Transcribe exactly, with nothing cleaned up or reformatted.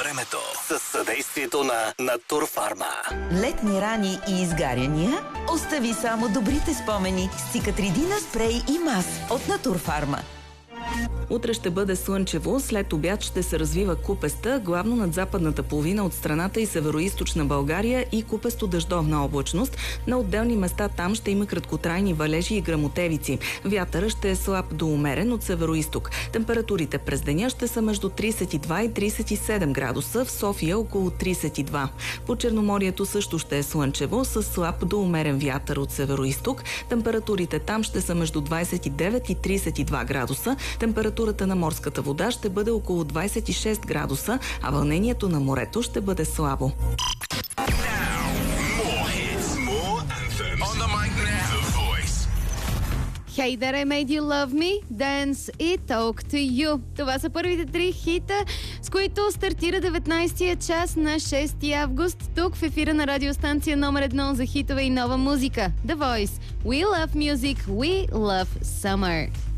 времето с съдействието на Натурфарма. Летни рани и изгаряния? Остави само добрите спомени с Цикатридина спрей и мас от Натурфарма. Утре ще бъде слънчево, след обяд ще се развива купеста, главно над западната половина от страната и североизточна България и купесто дъждовна облачност. На отделни места там ще има краткотрайни валежи и гръмотевици. Вятъра ще е слаб до умерен от североизток. Температурите през деня ще са между тридесет и два и тридесет и седем градуса, в София около тридесет и два. По Черноморието също ще е слънчево, с слаб до умерен вятър от североизток. Температурите там ще са между двадесет и девет и тридесет и два градуса. Температурата на морската вода ще бъде около двадесет и шест градуса, а вълнението на морето ще бъде слабо. Hey there, I made you love me, dance и talk to you. Това са първите три хита, с които стартира деветнадесетия час на шести август, тук в ефира на радиостанция номер едно за хитове и нова музика. The Voice. We love music, we love summer.